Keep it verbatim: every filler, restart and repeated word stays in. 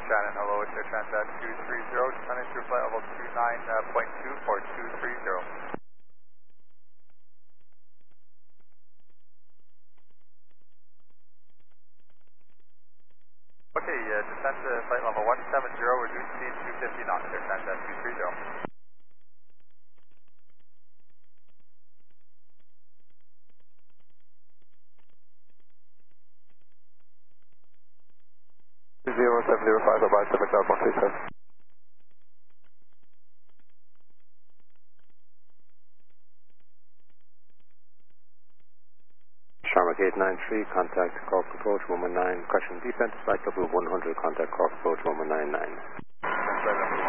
Shannon, hello, it's Air Transat two three zero, descending through flight level two nine point two for two three zero. Okay, uh, descend to flight level one seven zero, reduce speed two fifty knots, Air Transat two three zero. zero seven zero five, about seven cloud one three seven. Sharma eight nine three, contact Cork Approach one one nine, question defense, flight level one hundred, contact Cork Approach one one nine nine.